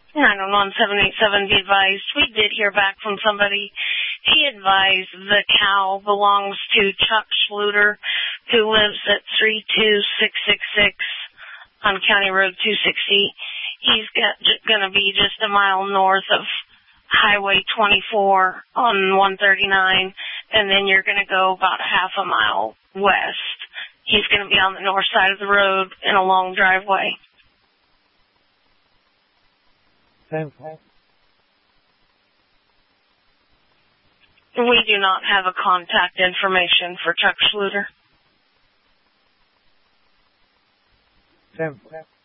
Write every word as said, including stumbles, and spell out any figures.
nine one one seven eight seven, be advised. We did hear back from somebody. He advised the cow belongs to Chuck Schluter, who lives at three two six six six on County Road two sixty. He's going to be just a mile north of Highway twenty-four on one thirty-nine, and then you're going to go about half a mile west. He's going to be on the north side of the road in a long driveway. Okay. We do not have a contact information for Chuck Schluter. Okay.